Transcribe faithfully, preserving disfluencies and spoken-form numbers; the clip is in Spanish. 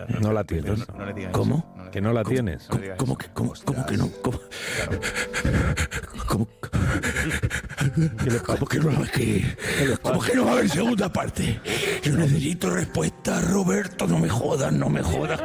no, no la tienes. No, no le digas ¿Cómo? eso, no le Que no la digas. tienes. No le digas ¿Cómo eso. que, cómo, cómo que no? ¿Cómo, Claro. cómo, ¿Qué le pasa? cómo que no va a haber, cómo que no va a haber segunda parte? Yo necesito respuesta, Roberto, no me jodas, no me jodas.